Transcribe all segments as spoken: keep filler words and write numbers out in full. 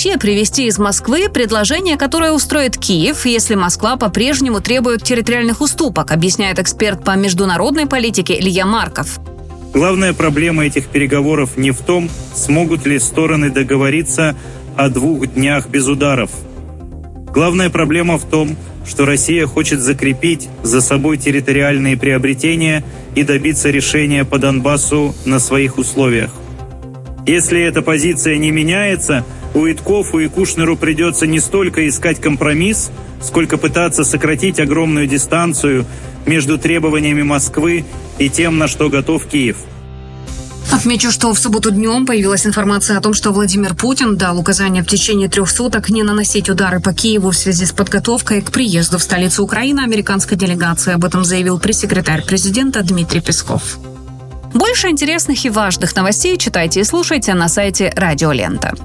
вообще привезти из Москвы предложение, которое устроит Киев, если Москва по-прежнему требует территориальных уступок, объясняет эксперт по международной политике Илья Марков. Главная проблема этих переговоров не в том, смогут ли стороны договориться о двух днях без ударов. Главная проблема в том, что Россия хочет закрепить за собой территориальные приобретения и добиться решения по Донбассу на своих условиях. Если эта позиция не меняется, Уиткофу и Кушнеру придется не столько искать компромисс, сколько пытаться сократить огромную дистанцию между требованиями Москвы и тем, на что готов Киев. Отмечу, что в субботу днем появилась информация о том, что Владимир Путин дал указание в течение трех суток не наносить удары по Киеву в связи с подготовкой к приезду в столицу Украины американской делегации. Об этом заявил пресс-секретарь президента Дмитрий Песков. Больше интересных и важных новостей читайте и слушайте на сайте Радио Лента.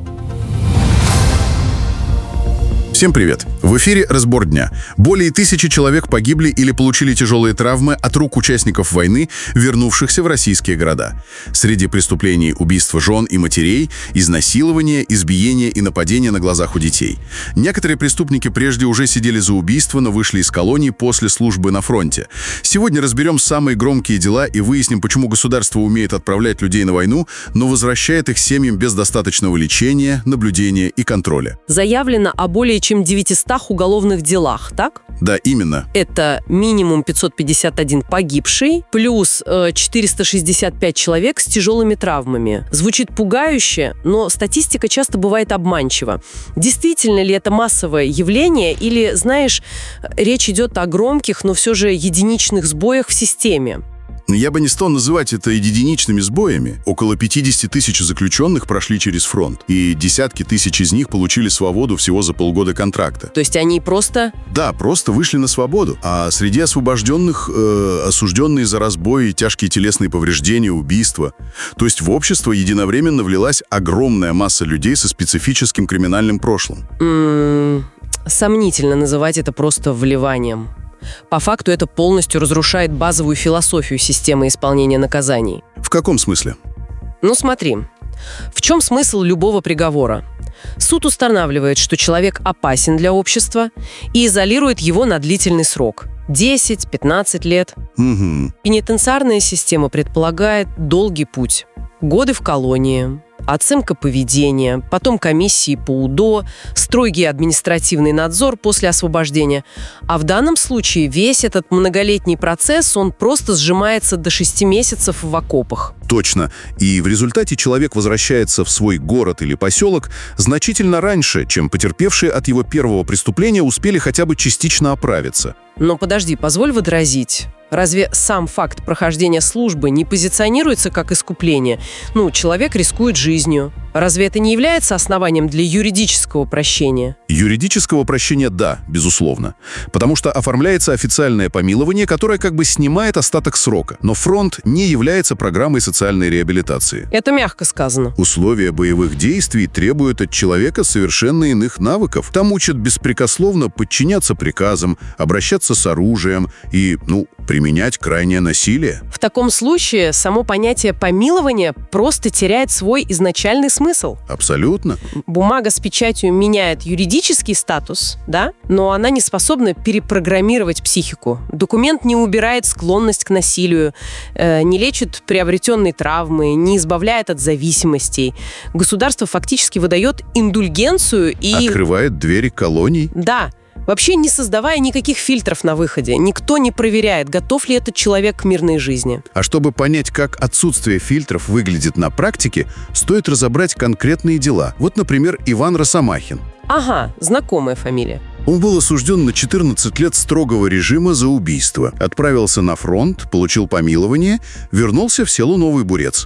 Всем привет! В эфире «Разбор дня». Более тысячи человек погибли или получили тяжелые травмы от рук участников войны, вернувшихся в российские города. Среди преступлений убийства жен и матерей, изнасилования, избиения и нападения на глазах у детей. Некоторые преступники прежде уже сидели за убийство, но вышли из колоний после службы на фронте. Сегодня разберем самые громкие дела и выясним, почему государство умеет отправлять людей на войну, но возвращает их семьям без достаточного лечения, наблюдения и контроля. Заявлено о более чем девятистах уголовных делах, так? Да, именно. Это минимум пятьсот пятьдесят один погибший, плюс э, четыреста шестьдесят пять человек с тяжелыми травмами. Звучит пугающе, но статистика часто бывает обманчива. Действительно ли это массовое явление или, знаешь, речь идет о громких, но все же единичных сбоях в системе? Я бы не стал называть это единичными сбоями. Около пятьдесят тысяч заключенных прошли через фронт, и десятки тысяч из них получили свободу всего за полгода контракта. То есть они просто... Да, просто вышли на свободу. А среди освобожденных э, осужденные за разбой, тяжкие телесные повреждения, убийства. То есть в общество единовременно влилась огромная масса людей со специфическим криминальным прошлым. М-м, сомнительно называть это просто вливанием. По факту это полностью разрушает базовую философию системы исполнения наказаний. В каком смысле? Ну смотри, в чем смысл любого приговора? Суд устанавливает, что человек опасен для общества и изолирует его на длительный срок – десять-пятнадцать лет. Угу. Пенитенциарная система предполагает долгий путь. Годы в колонии, оценка поведения, потом комиссии по УДО, строгий административный надзор после освобождения. А в данном случае весь этот многолетний процесс, он просто сжимается до шести месяцев в окопах. Точно. И в результате человек возвращается в свой город или поселок значительно раньше, чем потерпевшие от его первого преступления успели хотя бы частично оправиться. Но подожди, позволь возразить. Разве сам факт прохождения службы не позиционируется как искупление? Ну, человек рискует жизнью. Разве это не является основанием для юридического прощения? Юридического прощения – да, безусловно. Потому что оформляется официальное помилование, которое как бы снимает остаток срока. Но фронт не является программой социальной реабилитации. Это мягко сказано. Условия боевых действий требуют от человека совершенно иных навыков. Там учат беспрекословно подчиняться приказам, обращаться с оружием и, ну, применять крайнее насилие. В таком случае само понятие помилования просто теряет свой изначальный смысл. Абсолютно. Бумага с печатью меняет юридический статус, да, но она не способна перепрограммировать психику. Документ не убирает склонность к насилию, э, не лечит приобретенные травмы, не избавляет от зависимостей. Государство фактически выдает индульгенцию и... Открывает двери колоний. Да. Вообще не создавая никаких фильтров на выходе. Никто не проверяет, готов ли этот человек к мирной жизни. А чтобы понять, как отсутствие фильтров выглядит на практике, стоит разобрать конкретные дела. Вот, например, Иван Росомахин. Ага, знакомая фамилия. Он был осужден на четырнадцать лет строгого режима за убийство. Отправился на фронт, получил помилование, вернулся в село Новый Бурец.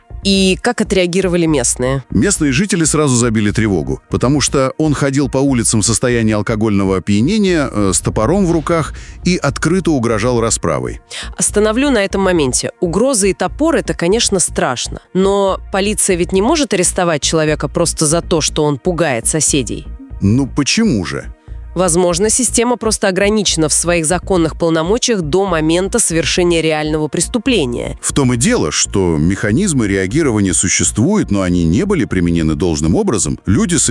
И как отреагировали местные? Местные жители сразу забили тревогу, потому что он ходил по улицам в состоянии алкогольного опьянения, э, с топором в руках и открыто угрожал расправой. Остановлю на этом моменте. Угрозы и топор – это, конечно, страшно. Но полиция ведь не может арестовать человека просто за то, что он пугает соседей. Ну почему же? Возможно, система просто ограничена в своих законных полномочиях до момента совершения реального преступления. В том и дело, что механизмы реагирования существуют, но они не были применены должным образом. Люди